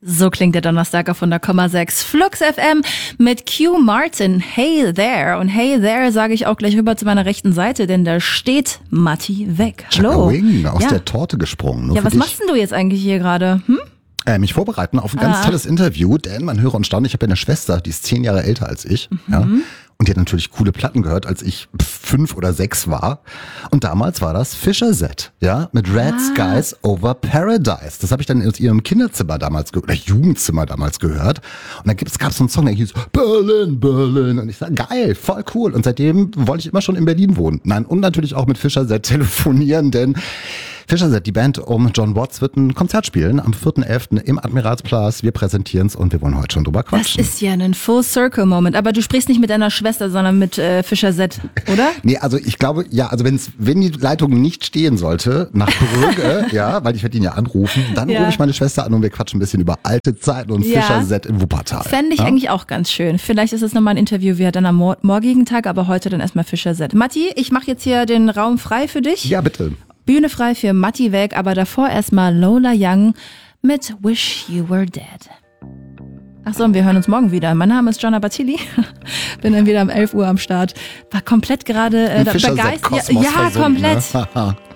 So klingt der Donnerstag auf 100,6 Flux FM mit Q Martin. Hey there. Und hey there sage ich auch gleich rüber zu meiner rechten Seite, denn da steht Matti Weg. Hallo. Aus der Torte gesprungen. Nur ja, was machst denn du jetzt eigentlich hier gerade? Mich vorbereiten auf ein ganz tolles Interview, denn man höre und staune, ich habe ja eine Schwester, die ist 10 Jahre älter als ich. Ja. Und die hat natürlich coole Platten gehört, als ich 5 oder 6 war. Und damals war das Fischer Z, ja, mit Red Skies Over Paradise. Das habe ich dann in ihrem Kinderzimmer damals oder Jugendzimmer damals gehört. Und dann gab's so einen Song, der hieß Berlin, Berlin. Und ich sag, geil, voll cool. Und seitdem wollte ich immer schon in Berlin wohnen. Nein, und natürlich auch mit Fischer Z telefonieren, denn Fischer Z, die Band um John Watts, wird ein Konzert spielen am 4.11. im Admiralsplatz. Wir präsentieren es und wir wollen heute schon drüber quatschen. Das ist ja ein Full-Circle-Moment. Aber du sprichst nicht mit deiner Schwester, sondern mit Fischer Z, oder? Nee, also ich glaube, ja, also wenn die Leitung nicht stehen sollte, nach Brügge, ja, weil ich werde ihn ja anrufen, dann rufe ich meine Schwester an und wir quatschen ein bisschen über alte Zeiten und Fischer Z in Wuppertal. Fände ich eigentlich auch ganz schön. Vielleicht ist es nochmal ein Interview wie dann am morgigen Tag, aber heute dann erstmal Fischer Z. Matti, ich mache jetzt hier den Raum frei für dich. Ja, bitte. Bühne frei für Matti Weg, aber davor erstmal Lola Young mit Wish You Were Dead. Ach so, und wir hören uns morgen wieder. Mein Name ist Jonna Battili. Bin dann wieder um 11 Uhr am Start. War komplett gerade begeistert. Ja, komplett. Ne?